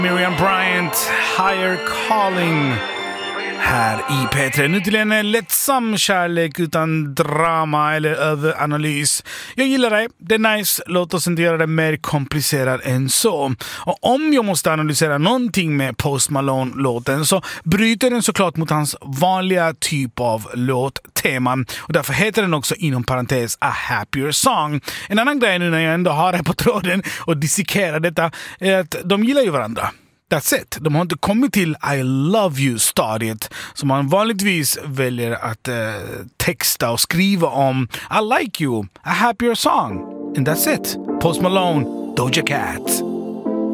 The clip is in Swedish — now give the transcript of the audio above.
Miriam Bryant, Higher Calling här i P3. Nu till en lättsam kärlek utan drama eller överanalys. Jag gillar det, det är nice. Låt oss inte göra det mer komplicerat än så. Och om jag måste analysera någonting med Post Malone-låten så bryter den såklart mot hans vanliga typ av låttema. Och därför heter den också inom parentes A Happier Song. En annan grej nu när jag ändå har det på tråden och dissekerar detta är att de gillar ju varandra. That's it. De har inte kommit till I love you-stadiet som man vanligtvis väljer att texta och skriva om I like you, a happier song. And that's it. Post Malone, Doja Cat.